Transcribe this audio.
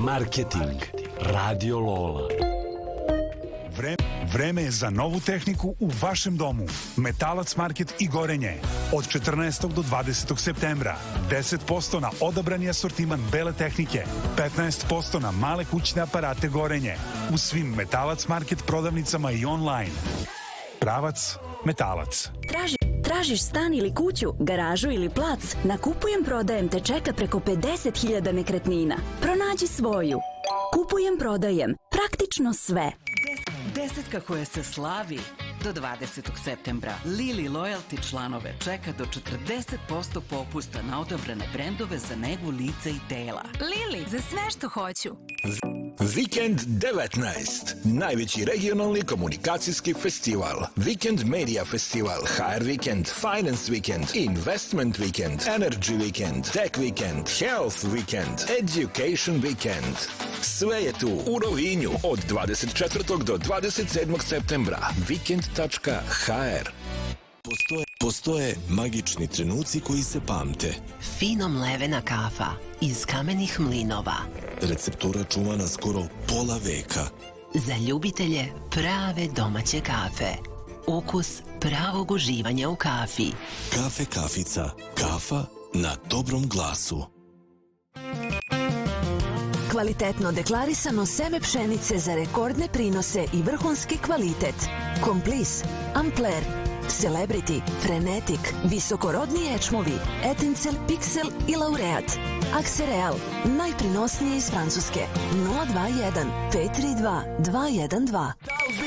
Marketing. Radio Lola. Vreme je za novu tehniku u vašem domu. Metalac Market i Gorenje. Od 14. do 20. septembra. 10% na odabrani asortiman bele tehnike. 15% na male kućne aparate Gorenje. U svim Metalac Market prodavnicama i online. Pravac Metalac. Tražiš stan ili kuću, garažu ili plac? Na Kupujem prodajem te čeka preko 50.000 nekretnina. Pronađi svoju. Kupujem prodajem. Praktično sve. Desetka koja se slavi do 20. septembra. Lili Loyalty članove čeka do 40% popusta na odabrane brendove za negu lica i tela. Lili, za sve što hoću. Vikend 19. Najveći regionalni komunikacijski festival. Weekend Media Festival, HR Weekend, Finance Weekend, Investment Weekend, Energy Weekend, Tech Weekend, Health Weekend, Education Weekend. Sve je tu u Rovinju od 24. do 27. septembra. Weekend.hr. Postoje magični trenuci koji se pamte. Fino mlevena kafa iz kamenih mlinova. Receptura čuvana skoro pola veka. Za ljubitelje prave domaće kafe. Ukus pravog uživanja u kafi. Kafe Kafica. Kafa na dobrom glasu. Kvalitetno deklarisano seme pšenice za rekordne prinose i vrhunski kvalitet. Komplis, Ampler, Celebrity, Frenetic, visokorodni ječmovi, Etincel, Pixel i Laureat. Aksereal, najprinosnije iz Francuske. 021 532 212.